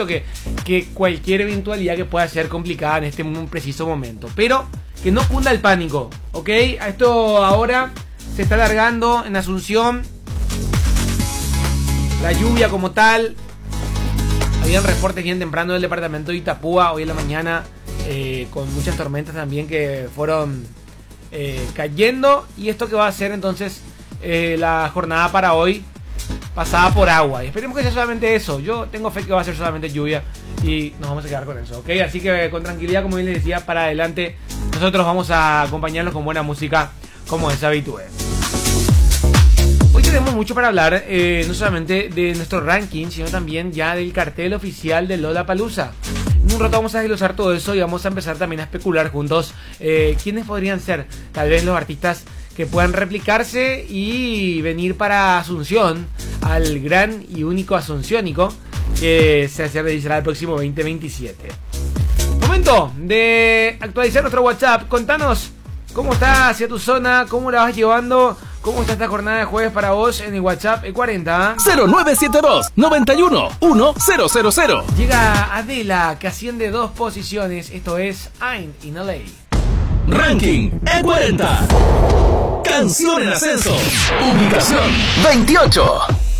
supuesto que cualquier eventualidad que pueda ser complicada en este preciso momento. Pero que no cunda el pánico, ¿ok? Esto ahora se está alargando en Asunción. La lluvia como tal. Habían reportes bien temprano del departamento de Itapúa hoy en la mañana, con muchas tormentas también que fueron cayendo. Y esto que va a ser entonces la jornada para hoy pasada por agua. Y esperemos que sea solamente eso. Yo tengo fe que va a ser solamente lluvia y nos vamos a quedar con eso, ¿ok? Así que con tranquilidad, como bien les decía, para adelante. Nosotros vamos a acompañarlos con buena música, como es habitual. Hoy tenemos mucho para hablar, no solamente de nuestro ranking, sino también ya del cartel oficial de Lollapalooza. En un rato vamos a desglosar todo eso y vamos a empezar también a especular juntos quiénes podrían ser tal vez los artistas que puedan replicarse y venir para Asunción, al gran y único asunciónico que se realizará el próximo 2027. Momento de actualizar nuestro WhatsApp. Contanos cómo está hacia tu zona, cómo la vas llevando, cómo está esta jornada de jueves para vos en el WhatsApp E40 0972 91 1000. Llega Adela, que asciende 2 posiciones. Esto es I'm in LA. Ranking E40. Canción en ascenso. Ubicación 28.